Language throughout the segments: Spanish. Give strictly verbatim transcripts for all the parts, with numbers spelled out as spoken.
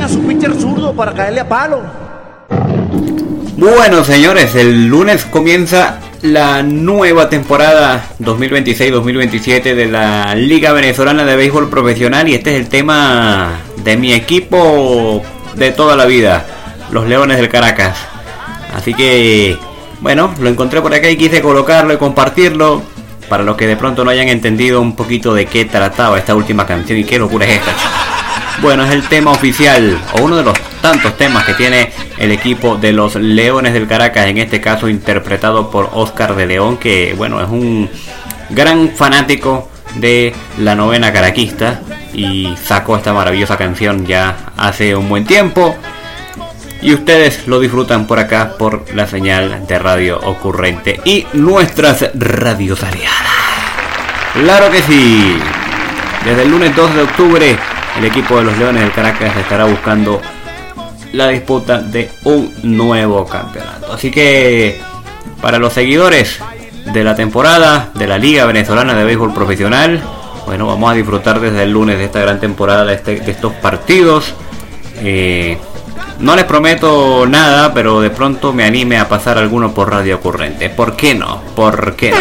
a su pitcher zurdo para caerle a palo. Bueno, señores, el lunes comienza la nueva temporada dos mil veintiséis dos mil veintisiete de la Liga Venezolana de Béisbol Profesional, y este es el tema de mi equipo de toda la vida, los Leones del Caracas. Así que, bueno, lo encontré por acá y quise colocarlo y compartirlo para los que de pronto no hayan entendido un poquito de qué trataba esta última canción y qué locura es esta. Bueno, es el tema oficial, o uno de los tantos temas que tiene el equipo de los Leones del Caracas, en este caso interpretado por Oscar de León, que bueno, es un gran fanático de la novena caraquista y sacó esta maravillosa canción ya hace un buen tiempo, y ustedes lo disfrutan por acá por la señal de Radio Ocurrente y nuestras radios aliadas. Claro que sí, desde el lunes dos de octubre el equipo de los Leones del Caracas estará buscando la disputa de un nuevo campeonato. Así que para los seguidores de la temporada de la Liga Venezolana de Béisbol Profesional, bueno, vamos a disfrutar desde el lunes de esta gran temporada, de, este, de estos partidos. Eh, no les prometo nada, pero de pronto me anime a pasar alguno por Radio Ocurrente. ¿Por qué no? ¿Por qué no?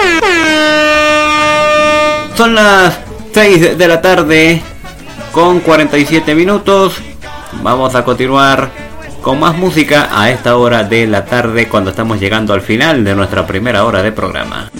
Son las seis de la tarde con cuarenta y siete minutos. Vamos a continuar con más música a esta hora de la tarde, cuando estamos llegando al final de nuestra primera hora de programa.